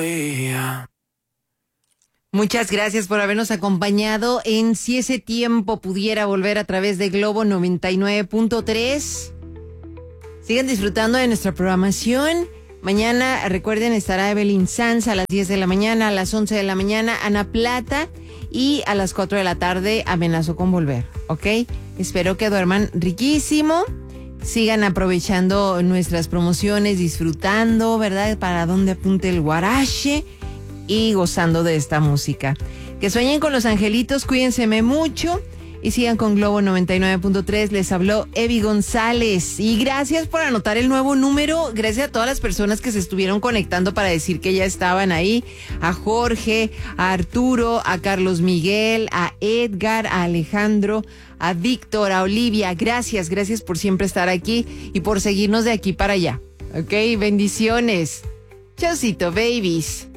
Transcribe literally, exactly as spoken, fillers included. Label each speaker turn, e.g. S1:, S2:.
S1: Muchas gracias por habernos acompañado en Si ese tiempo pudiera volver a través de Globo noventa y nueve punto tres. Sigan disfrutando de nuestra programación. Mañana, recuerden, estará Evelyn Sanz a las diez de la mañana, a las once de la mañana, Ana Plata, y a las cuatro de la tarde amenazó con volver, ¿ok? Espero que duerman riquísimo. Sigan aprovechando nuestras promociones, disfrutando, ¿verdad? Para donde apunte el guarache y gozando de esta música. Que sueñen con los angelitos, cuídense mucho y sigan con Globo noventa y nueve punto tres. Les habló Evi González. Y gracias por anotar el nuevo número. Gracias a todas las personas que se estuvieron conectando para decir que ya estaban ahí. A Jorge, a Arturo, a Carlos Miguel, a Edgar, a Alejandro, a Víctor, a Olivia. Gracias, gracias por siempre estar aquí y por seguirnos de aquí para allá. Ok, bendiciones. Chaucito, babies.